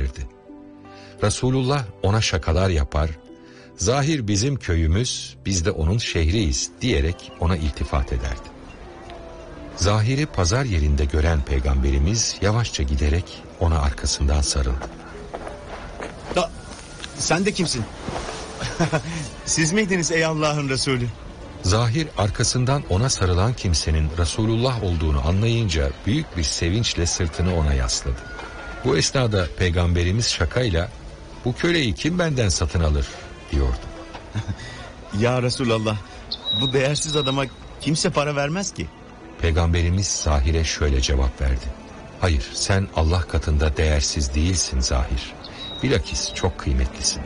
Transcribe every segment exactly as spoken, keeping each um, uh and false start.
gösterirdi. Resulullah ona şakalar yapar, "Zahir bizim köyümüz, biz de onun şehriyiz" diyerek ona iltifat ederdi. Zahir'i pazar yerinde gören Peygamberimiz yavaşça giderek ona arkasından sarıldı. Da, sen de kimsin? Siz miydiniz ey Allah'ın Resulü? Zahir arkasından ona sarılan kimsenin Resulullah olduğunu anlayınca büyük bir sevinçle sırtını ona yasladı. Bu esnada Peygamberimiz şakayla, "Bu köleyi kim benden satın alır?" diyordu. Ya Resulallah, bu değersiz adama kimse para vermez ki. Peygamberimiz Zahir'e şöyle cevap verdi: "Hayır, sen Allah katında değersiz değilsin Zahir. Bilakis çok kıymetlisin."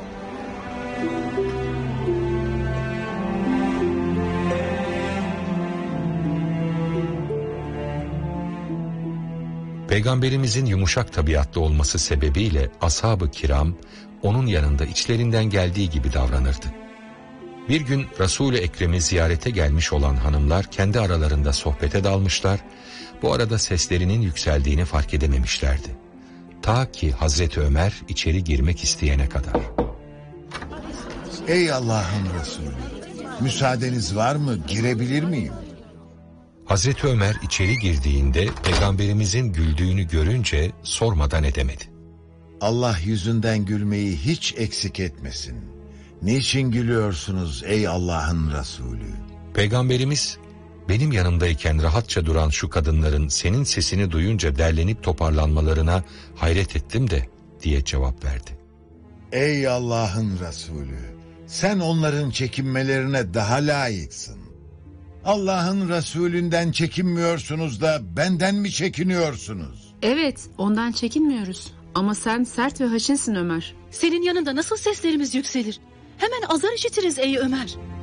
Peygamberimizin yumuşak tabiatlı olması sebebiyle ashab-ı kiram onun yanında içlerinden geldiği gibi davranırdı. Bir gün Resul-i Ekrem'i ziyarete gelmiş olan hanımlar kendi aralarında sohbete dalmışlar, bu arada seslerinin yükseldiğini fark edememişlerdi. Ta ki Hazreti Ömer içeri girmek isteyene kadar. "Ey Allah'ın Resulü, müsaadeniz var mı, girebilir miyim?" Hazreti Ömer içeri girdiğinde Peygamberimizin güldüğünü görünce sormadan edemedi. "Allah yüzünden gülmeyi hiç eksik etmesin. Niçin gülüyorsunuz ey Allah'ın Resulü?" Peygamberimiz, "Benim yanımdayken rahatça duran şu kadınların senin sesini duyunca derlenip toparlanmalarına hayret ettim de" diye cevap verdi. "Ey Allah'ın Resulü, sen onların çekinmelerine daha layıksın. Allah'ın Resulünden çekinmiyorsunuz da benden mi çekiniyorsunuz?" Evet, ondan çekinmiyoruz. Ama sen sert ve haşinsin Ömer. Senin yanında nasıl seslerimiz yükselir? Hemen azar işitiriz ey Ömer.